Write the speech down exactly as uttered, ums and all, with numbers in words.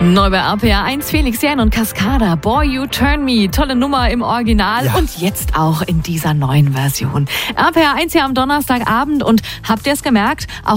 Neu bei R P R eins, Felix Jähn und Cascada, Boy You Turn Me, tolle Nummer im Original Ja. und jetzt auch in dieser neuen Version. R P R eins hier am Donnerstagabend und habt ihr es gemerkt? Auch